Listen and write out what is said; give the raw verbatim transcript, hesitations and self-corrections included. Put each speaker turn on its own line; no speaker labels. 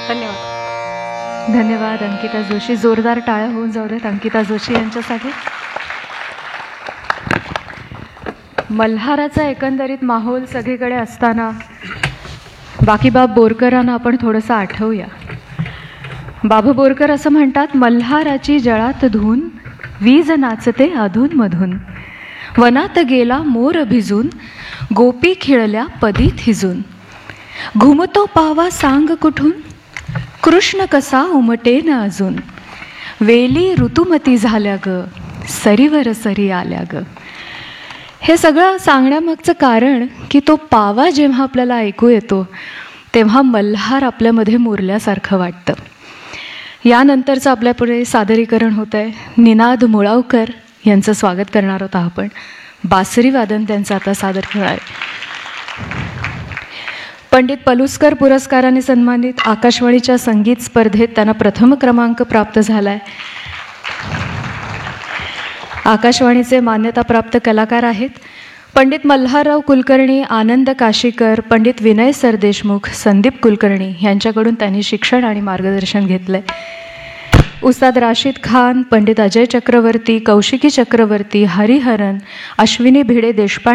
धन्यवाद.
धन्यवाद अंकिता जोशी. जोरदार टाळ्या होऊन जाऊ देत अंकिता जोशी यांच्यासाठी. मल्हाराचा एकंदरीत माहोल सगळीकडे असताना बाकीबाब बोरकरांना आपण थोडंसं आठवूया. बाबा बोरकर असं म्हणतात, मल्हाराची जळात धून वीज नाचते अधून मधून, वनात गेला मोर भिजून, गोपी खिळल्या पदी थिजून, घुमतो पावा सांग कुठून, कृष्ण कसा उमटे न अजून, वेली ऋतुमती झाल्या ग, सरीवर सरी आल्या ग. हे सगळं सांगण्यामागचं कारण की तो पावा जेव्हा आपल्याला ऐकू येतो तेव्हा मल्हार आपल्यामध्ये मुरल्यासारखं वाटतं. यानंतरचं आपल्यापुढे सादरीकरण होतं आहे. निनाद मुळावकर यांचं स्वागत करणार होतं आपण. बासरी वादन त्यांचं आता सादर होणार आहे. पंडित पलुसकर पुरस्काराने सन्मानित आकाशवाणीच्या संगीत स्पर्धेत त्यांना प्रथम क्रमांक प्राप्त झाला आहे. आकाशवाणीचे मान्यताप्राप्त कलाकार आहेत पंडित मल्हारराव कुलकर्णी, आनंद काशीकर, पंडित विनय सरदेशमुख, संदीप कुलकर्णी यांच्याकडून त्यांनी शिक्षण आणि मार्गदर्शन घेतलं आहे. उस्ताद राशीद खान, पंडित अजय चक्रवर्ती, कौशिकी चक्रवर्ती, हरिहरन, अश्विनी भिडे देशपांडे